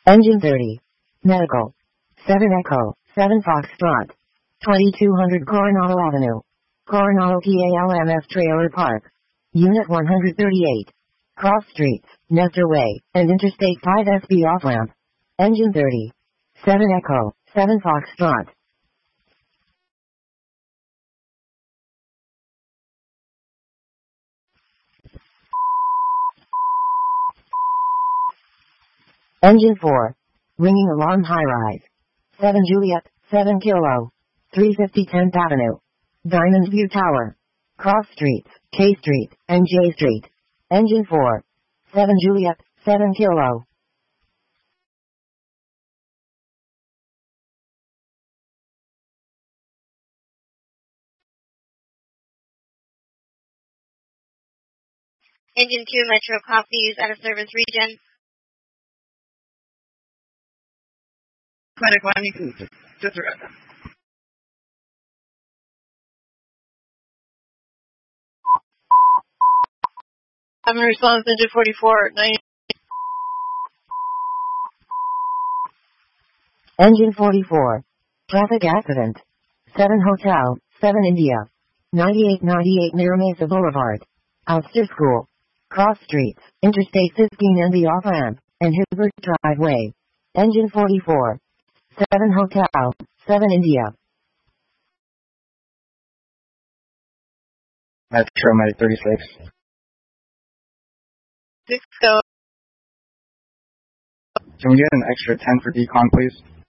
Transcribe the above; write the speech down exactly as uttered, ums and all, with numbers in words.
Engine thirty. Medical. seven Echo, seven Foxtrot. twenty-two hundred Coronado Avenue. Coronado P A L M S Trailer Park. Unit one hundred thirty-eight. Cross Streets, Nestor Way, and Interstate five S B off-ramp. Engine thirty. seven Echo, seven Foxtrot. Engine four. Ringing alarm high-rise. seven Juliet, seven Kilo. three fifty tenth Avenue. Diamond View Tower. Cross Streets, K Street, and J Street. Engine four. seven Juliet, seven Kilo. Engine two, Metro copies out of service region. Medic landing. Just a record. I'm in response, Engine forty-four, nine. Engine forty-four. Traffic accident. seven Hotel, seven India. ninety-eight ninety-eight Mira Mesa Boulevard. Ouster School. Cross Streets, Interstate fifteen and the off-ramp, and Hibbert Driveway. Engine forty-four. seven Hotel, seven India. Metro Medic thirty-six. Six go. Can we get an extra ten for decon, please?